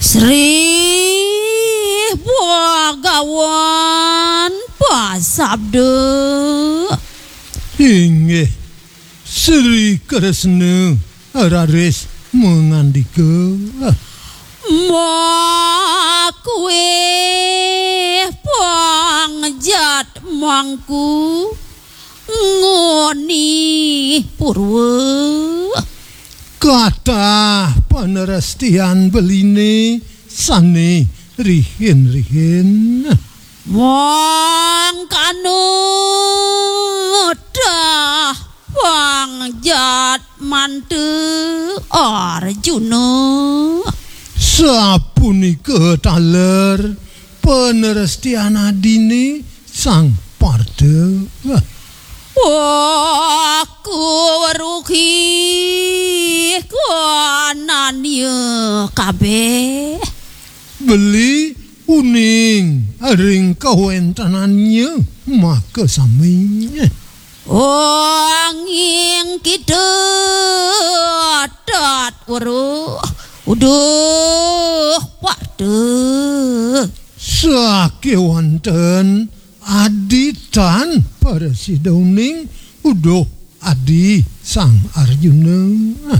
Sri Bhagawan pasabda. Inggih Sri Kresna raris mengandika. Makwe pangjat mangku ngoni purwa. Kata panerestian beline sane rihin-rihin. Mangkanu dah pangjat mantu Arjuna. Sapunika taler penerestian adine sang parda. Aku rugi kananya kabeh. Beli uning ring kawentanannya maka saminya. Angin kidat waruh uduh waduh. Sakewanten aditan para sidauning uduh adi sang Arjuna.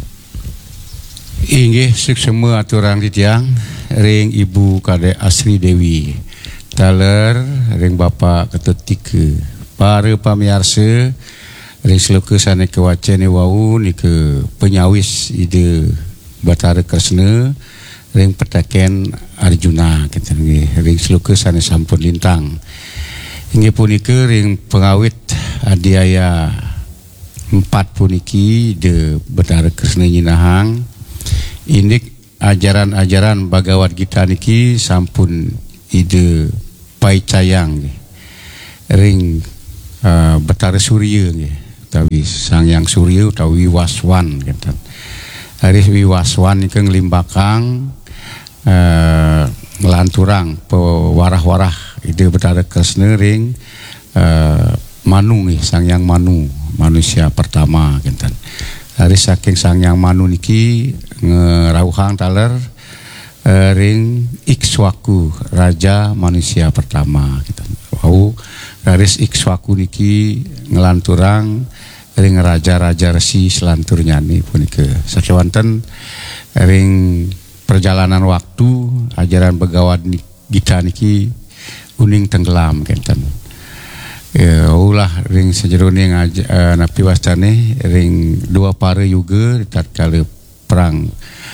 Inggih seksema aturang ditiang ring Ibu Kade Asri Dewi taler ring Bapak Ketetika para pamiarsa ring seloka sane kewacane wau nike penyawis ide Batara Kresna ring petaken Arjuna kita nggih ring seloka sane sampun lintang inggih punika ring pengawit adiaya 4 puniki de Batara Kresna nyinahang indik ajaran-ajaran Bhagavad Gita niki sampun ide paicayang ring Batara Surya nggih utawi Sang Yang Surya utawi Wiwaswan kinten. Hari Wiwaswan niki ngelimbakang ngelanturang pewarah-warah ide Batara Kresna ring Manu nggih Sang Yang Manu manusia pertama kinten. Hari saking Sang Yang Manu niki ngerauhang taler ring Ikswaku raja manusia pertama kita. Wau garis Ikswaku niki ngelanturang ring raja-raja resi selantur nyani punika. Sakewanten ring perjalanan waktu ajaran Bhagavad Gita niki uning tenggelam kenten. Ulah ring sejerone napi wastane ring dua para yuga tatkala perang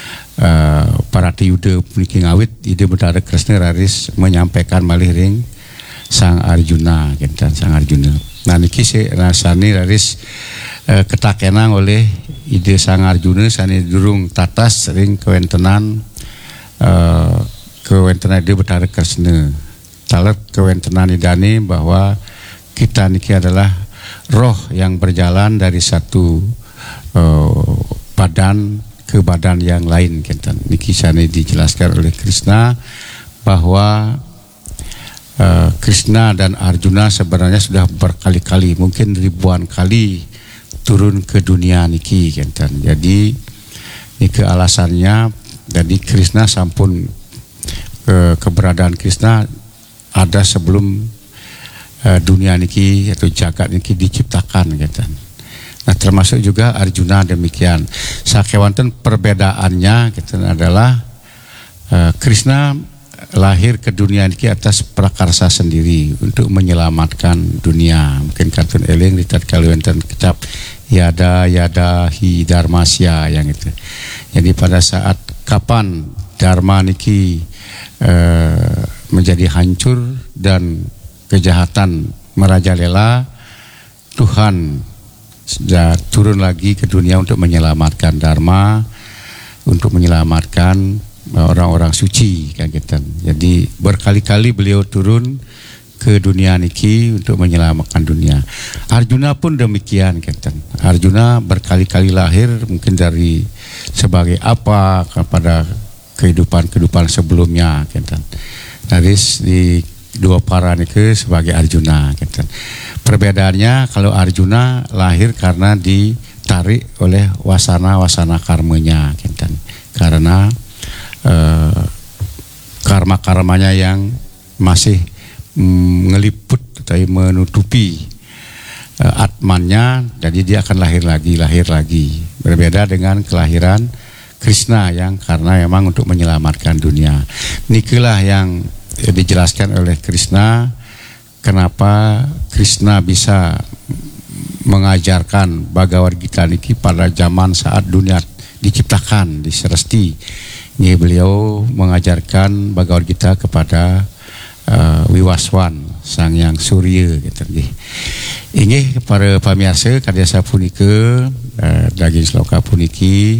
Paratiyuda puniki ngawit ide Batara Kresna raris menyampaikan malih ring Sang Arjuna kenten Sang Arjuna. Nah niki rasane raris ketakenang oleh ide Sang Arjuna sane durung tatas ring kewentenan ide Batara Kresna. Talet kewentenan idane bahwa kita niki adalah roh yang berjalan dari satu badan ke badan yang lain kenten. Niki sana dijelaskan oleh Krishna bahwa Krishna dan Arjuna sebenarnya sudah berkali-kali mungkin ribuan kali turun ke dunia niki kenten. Jadi niki alasannya jadi Krishna sampun keberadaan Krishna ada sebelum dunia niki atau jagat niki diciptakan gitu. Nah termasuk juga Arjuna demikian. Sakewanten perbedaannya gitu adalah Krishna lahir ke dunia niki atas prakarsa sendiri untuk menyelamatkan dunia. Mungkin kartun eling di tatkala wonten kecap yada hi dharmasya yang itu. Jadi pada saat kapan dharma niki menjadi hancur dan kejahatan merajalela, Tuhan sudah turun lagi ke dunia untuk menyelamatkan dharma, untuk menyelamatkan orang-orang suci kan gitu. Jadi berkali-kali beliau turun ke dunia niki untuk menyelamatkan dunia. Arjuna pun demikian gitu. Arjuna berkali-kali lahir mungkin dari sebagai apa kepada kehidupan sebelumnya gitu. Dari di dua para niki sebagai Arjuna gitu. Perbedaannya kalau Arjuna lahir karena ditarik oleh wasana karmanya gitu. Karena karma-karmanya yang masih ngeliput atau menutupi atmannya, jadi dia akan lahir lagi. Berbeda dengan kelahiran Krishna yang karena memang untuk menyelamatkan dunia. Nikulah yang dijelaskan oleh Krishna, kenapa Krishna bisa mengajarkan Bhagavad Gita niki pada zaman saat dunia diciptakan di Sresti. Ini beliau mengajarkan Bhagavad Gita kepada Wiwaswan Sang Yang Surya gitu. Inggih para pamirsa kadya punika daging sloka puniki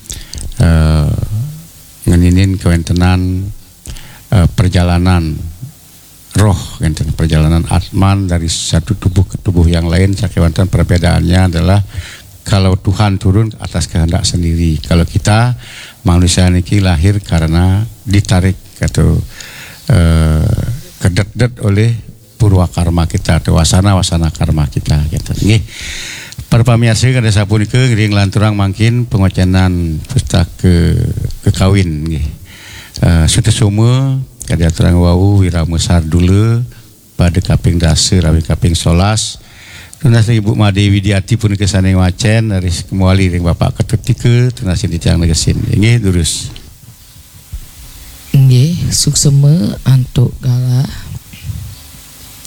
ngeninin kewontenan perjalanan roh, perjalanan atman dari satu tubuh ke tubuh yang lain. Sakewanten perbedaannya adalah kalau Tuhan turun atas kehendak sendiri, kalau kita manusia niki lahir karena ditarik atau kedet-det oleh purwa karma kita atau wasana karma kita. Nggih. Para pamirsa kada sapunika ngring lanturang mangkin pengocenan pustaka kekawin nggih. Sutesuma kada terang wau wiramesar dulu pada kaping dasa rawi kaping 11. Tunas Ibu Made Widiati pun kesane wacen dari kemuali ring Bapak Ketutika tunas ditiang negesin. Nggih durus. Nggih suksema antuk galah